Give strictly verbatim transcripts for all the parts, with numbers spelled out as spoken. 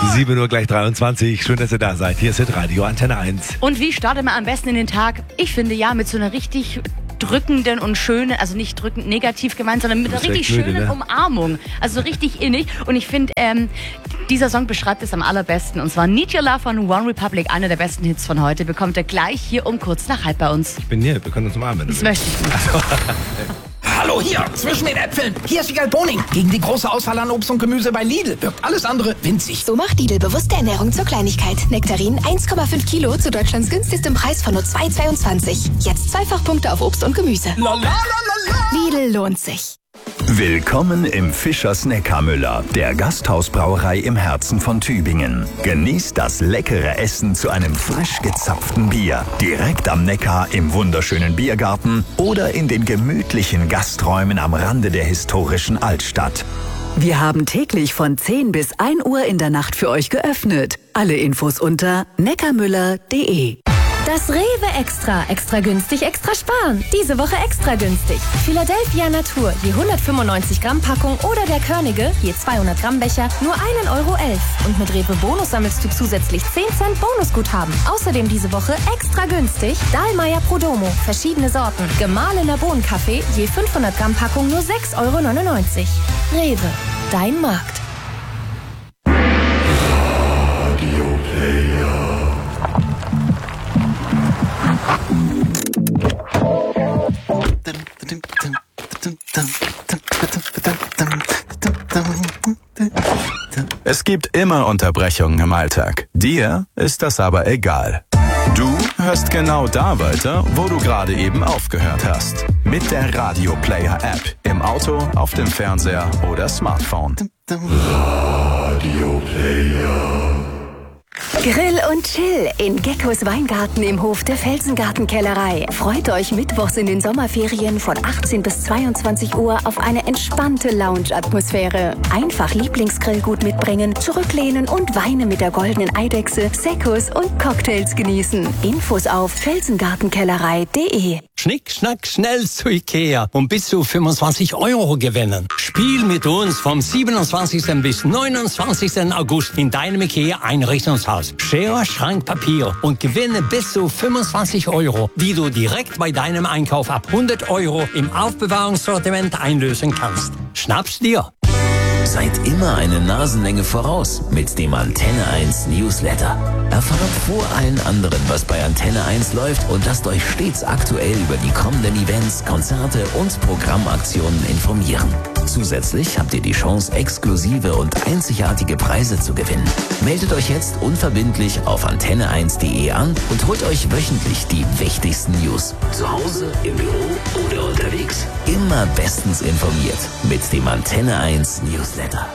sieben Uhr gleich dreiundzwanzig. Schön, dass ihr da seid. Hier ist Radio Antenne eins. Und wie startet man am besten in den Tag? Ich finde ja mit so einer richtig drückenden und schönen, also nicht drückend negativ gemeint, sondern mit einer richtig müde, schönen ne? Umarmung. Also richtig innig. Und ich finde, ähm, dieser Song beschreibt es am allerbesten. Und zwar Need Your Love von One Republic, einer der besten Hits von heute, bekommt er gleich hier um kurz nach halb bei uns. Ich bin hier, wir können uns umarmen. Das möchte ich nicht. Hallo hier, zwischen den Äpfeln. Hier ist Wiegald Boning. Gegen die große Auswahl an Obst und Gemüse bei Lidl wirkt alles andere winzig. So macht Lidl bewusste Ernährung zur Kleinigkeit. Nektarin eins Komma fünf Kilo zu Deutschlands günstigstem Preis von nur zwei Komma zweiundzwanzig. Jetzt Zweifachpunkte auf Obst und Gemüse. La, la, la, la, la. Lidl lohnt sich. Willkommen im Fischers Neckarmüller, der Gasthausbrauerei im Herzen von Tübingen. Genießt das leckere Essen zu einem frisch gezapften Bier. Direkt am Neckar im wunderschönen Biergarten oder in den gemütlichen Gasträumen am Rande der historischen Altstadt. Wir haben täglich von zehn bis ein Uhr in der Nacht für euch geöffnet. Alle Infos unter neckarmüller punkt de. Das Rewe Extra. Extra günstig, extra sparen. Diese Woche extra günstig. Philadelphia Natur, je hundertfünfundneunzig Gramm Packung oder der Körnige, je zweihundert Gramm Becher, nur ein Euro elf. Und mit Rewe Bonus sammelst du zusätzlich zehn Cent Bonusguthaben. Außerdem diese Woche extra günstig Dahlmeier Prodomo, verschiedene Sorten. Gemahlener Bohnenkaffee, je fünfhundert Gramm Packung nur sechs Euro neunundneunzig. Rewe, dein Markt. Es gibt immer Unterbrechungen im Alltag. Dir ist das aber egal. Du hörst genau da weiter, wo du gerade eben aufgehört hast. Mit der Radio Player App. Im Auto, auf dem Fernseher oder Smartphone. Radio Player. Grill und Chill in Geckos Weingarten im Hof der Felsengartenkellerei. Freut euch mittwochs in den Sommerferien von achtzehn bis zweiundzwanzig Uhr auf eine entspannte Lounge-Atmosphäre. Einfach Lieblingsgrillgut mitbringen, zurücklehnen und Weine mit der goldenen Eidechse, Seccos und Cocktails genießen. Infos auf felsengartenkellerei punkt de. Schnick, schnack, schnell zu Ikea und bis zu fünfundzwanzig Euro gewinnen. Spiel mit uns vom siebenundzwanzigsten bis neunundzwanzigsten August in deinem Ikea-Einrichtungshaus. Schere, Schrank, Papier und gewinne bis zu fünfundzwanzig Euro, die du direkt bei deinem Einkauf ab hundert Euro im Aufbewahrungssortiment einlösen kannst. Schnapp's dir! Seid immer eine Nasenlänge voraus mit dem Antenne eins Newsletter. Erfahrt vor allen anderen, was bei Antenne eins läuft und lasst euch stets aktuell über die kommenden Events, Konzerte und Programmaktionen informieren. Zusätzlich habt ihr die Chance, exklusive und einzigartige Preise zu gewinnen. Meldet euch jetzt unverbindlich auf antenne eins punkt de an und holt euch wöchentlich die wichtigsten News. Zu Hause, im Büro oder unterwegs. Immer bestens informiert mit dem Antenne eins Newsletter.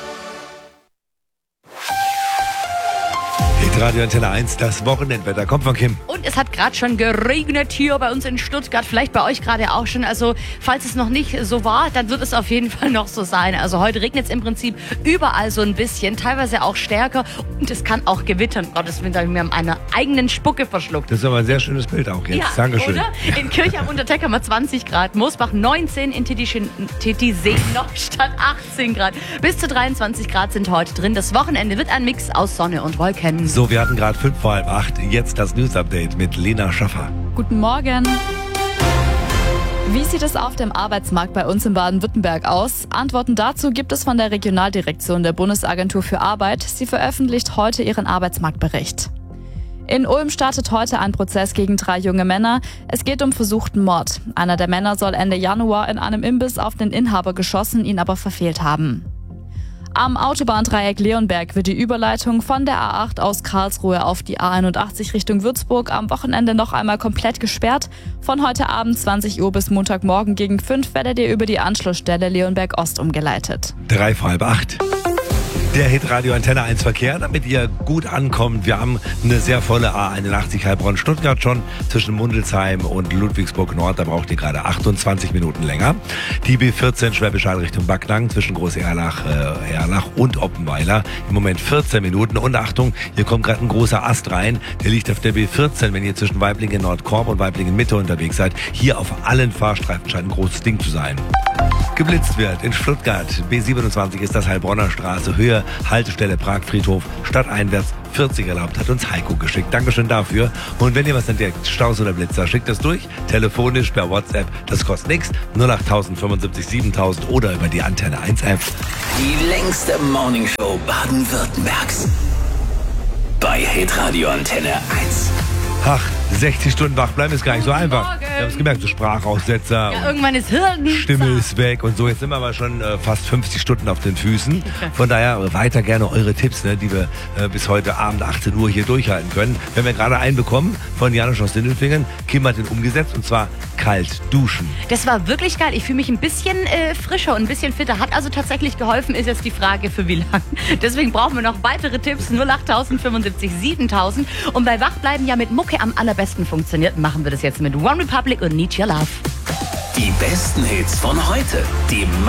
Radio Antenne eins, das Wochenendwetter. Kommt von Kim. Und es hat gerade schon geregnet hier bei uns in Stuttgart. Vielleicht bei euch gerade auch schon. Also falls es noch nicht so war, dann wird es auf jeden Fall noch so sein. Also heute regnet es im Prinzip überall so ein bisschen. Teilweise auch stärker. Und es kann auch gewittern. Gottes Willen, da habe ich mir an meiner eigenen Spucke verschluckt. Das ist aber ein sehr schönes Bild auch jetzt. Ja, Dankeschön. oder? In Kirch am Unterteck haben wir zwanzig Grad. Moosbach neunzehn. In Titisee Neustadt achtzehn Grad. Bis zu dreiundzwanzig Grad sind heute drin. Das Wochenende wird ein Mix aus Sonne und Wolken. So, wir hatten gerade fünf vor halb acht. Jetzt das News-Update mit Lena Schaffer. Guten Morgen. Wie sieht es auf dem Arbeitsmarkt bei uns in Baden-Württemberg aus? Antworten dazu gibt es von der Regionaldirektion der Bundesagentur für Arbeit. Sie veröffentlicht heute ihren Arbeitsmarktbericht. In Ulm startet heute ein Prozess gegen drei junge Männer. Es geht um versuchten Mord. Einer der Männer soll Ende Januar in einem Imbiss auf den Inhaber geschossen, ihn aber verfehlt haben. Am Autobahndreieck Leonberg wird die Überleitung von der A acht aus Karlsruhe auf die A einundachtzig Richtung Würzburg am Wochenende noch einmal komplett gesperrt. Von heute Abend zwanzig Uhr bis Montagmorgen gegen fünf werdet ihr über die Anschlussstelle Leonberg Ost umgeleitet. Drei vor halb acht. Der Hit Radio Antenne eins Verkehr, damit ihr gut ankommt. Wir haben eine sehr volle A einundachtzig Heilbronn-Stuttgart schon zwischen Mundelsheim und Ludwigsburg Nord. Da braucht ihr gerade achtundzwanzig Minuten länger. Die B vierzehn Schwäbisch Hall Richtung Backnang zwischen Groß-Erlach äh, Erlach und Oppenweiler. Im Moment vierzehn Minuten. Und Achtung, hier kommt gerade ein großer Ast rein. Der liegt auf der B vierzehn, wenn ihr zwischen Weiblingen Nordkorb und Weiblingen Mitte unterwegs seid. Hier auf allen Fahrstreifen scheint ein großes Ding zu sein. Geblitzt wird in Stuttgart. B siebenundzwanzig ist das Heilbronner Straße, Höhe Nähe, Haltestelle Pragfriedhof, stadteinwärts vierzig erlaubt, hat uns Heiko geschickt. Dankeschön dafür. Und wenn ihr was entdeckt, Staus oder Blitzer, schickt das durch, telefonisch, per WhatsApp, das kostet nichts, null acht null null fünfundsiebzig siebentausend oder über die Antenne eins App. Die längste Morningshow Baden-Württembergs. Bei Hitradio Antenne eins. Ach, sechzig Stunden wach bleiben ist gar nicht so einfach. Morgen. Wir haben es gemerkt, so Sprachaussetzer. Ja, irgendwann ist Hirn. Stimme ist weg und so. Jetzt sind wir aber schon äh, fast fünfzig Stunden auf den Füßen. Von daher äh, weiter gerne eure Tipps, ne, die wir äh, bis heute Abend achtzehn Uhr hier durchhalten können. Wir haben ja gerade einen bekommen von Janusz aus Sindelfingen. Kim hat den umgesetzt und zwar kalt duschen. Das war wirklich geil. Ich fühle mich ein bisschen äh, frischer und ein bisschen fitter. Hat also tatsächlich geholfen, ist jetzt die Frage, für wie lang. Deswegen brauchen wir noch weitere Tipps. null acht null null fünfundsiebzig siebentausend. Und bei Wachbleiben ja mit Mucke am allerbesten funktioniert, machen wir das jetzt mit One Republic und Need Your Love. Die besten Hits von heute. Die